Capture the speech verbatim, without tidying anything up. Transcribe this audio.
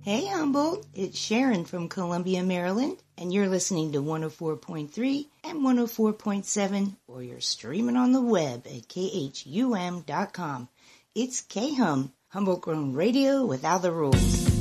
Hey Humboldt, it's Sharon from Columbia, Maryland, and you're listening to one oh four point three and one oh four point seven, or you're streaming on the web at K H U M dot com. It's K-Hum, Humboldt Grown Radio without the rules.